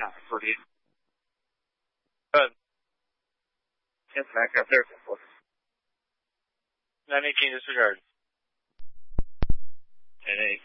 40. Good. Yes, Mac, got there. 918 disregard. 10-8.